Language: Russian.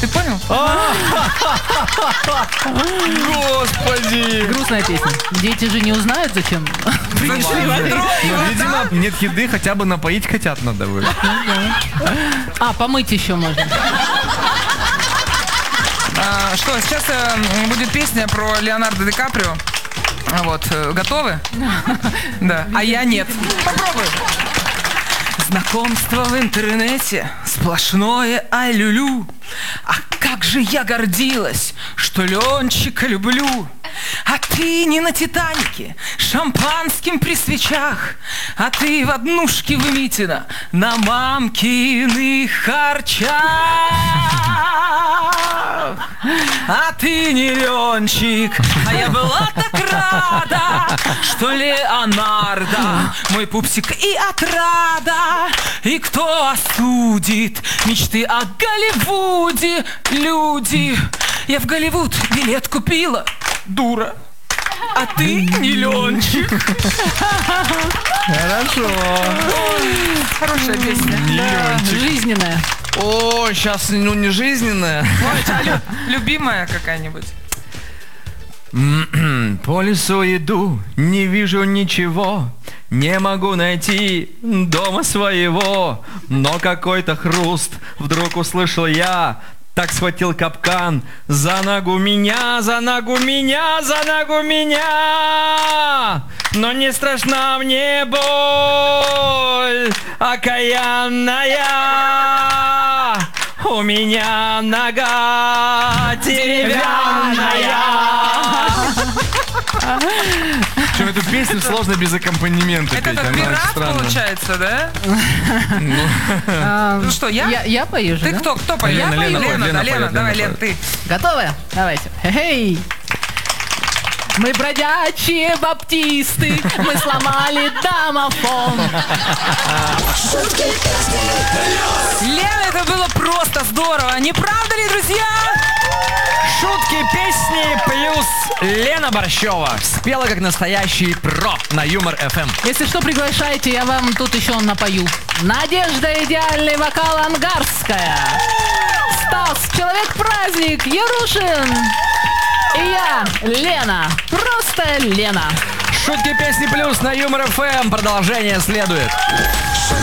Ты понял? Господи! Грустная песня. Дети же не узнают, зачем принесли воды. Ну, видимо, нет еды, хотя бы напоить хотят надо вы. А, помыть еще можно. Что, сейчас будет песня про Леонардо Ди Каприо. Вот, готовы? Да. А я нет. Попробуй. Знакомство в интернете, сплошное ай-лю-лю. А как же я гордилась, что Ленчика люблю. А ты не на Титанике, шампанским при свечах, а ты в однушке в Митино на мамкиных харчах. А ты не Ленчик, а я была так рада, что Леонардо мой пупсик и отрада. И кто осудит мечты о Голливуде, люди? Я в Голливуд билет купила, дура. А ты не Ленчик. Хорошо. Хорошая песня. Да, жизненная. О, сейчас, ну, не жизненная. Любимая какая-нибудь. По лесу иду, не вижу ничего, не могу найти дома своего. Но какой-то хруст вдруг услышал я, так схватил капкан за ногу меня, за ногу меня, за ногу меня. Но не страшна мне боль окаянная, у меня нога деревянная. Причем эту песню сложно без аккомпанемента Это петь, как она пират странная. получается, да? Ну что, я? Я пою же, Ты да? кто? Кто поет? Лена, Лена, Лена, да, Лена Лена, поет, давай, Лена Лен, ты. Готовы? Давайте. Хей! Мы бродячие баптисты, мы сломали домофон. Лена, это было просто здорово, не правда ли, друзья? Шутки, песни плюс Лена Борщева спела как настоящий про на Юмор ФМ. Если что, приглашайте, я вам тут еще напою. Надежда, идеальный вокал, Ангарская. Стас, человек-праздник, Ярушин. И я, Лена, просто Лена. Шутки, песни плюс на Юмор ФМ. Продолжение следует.